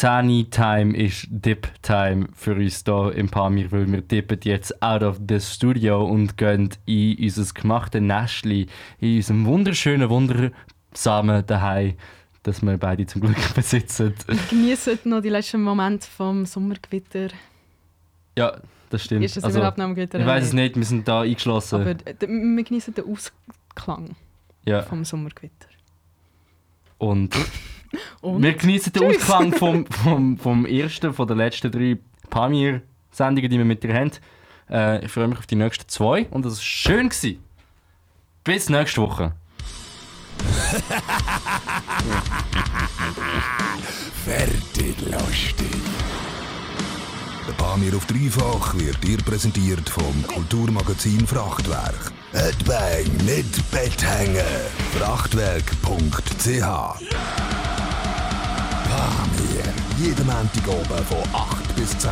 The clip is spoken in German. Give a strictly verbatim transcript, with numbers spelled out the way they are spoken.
zehn Uhr Time ist Dip-Time für uns hier im Pamir, weil wir dippen jetzt out of the studio und gehen in unser gemachtes Nestchen, in unserem wunderschönen, wundersamen Daheim, das wir beide zum Glück besitzen. Wir genießen noch die letzten Momente vom Sommergewitter. Ja, das stimmt. Ist das also, überhaupt noch am Gewitter? Ich weiss es nicht, wir sind da eingeschlossen. Aber d- wir genießen den Ausklang ja. vom Sommergewitter. Und, Und? wir genießen den Tschüss. Ausklang vom, vom, vom ersten, von den letzten drei Pamir-Sendungen, die wir mit dir haben. Äh, ich freue mich auf die nächsten zwei und es war schön gewesen. Bis nächste Woche. Fertig lustig. Der Pamir auf dreifach wird dir präsentiert vom Kulturmagazin Frachtwerk. Et Bein, nicht Bett hängen. Frachtwerk punkt c h. Pamir. Jeden Montag oben von acht bis zehn.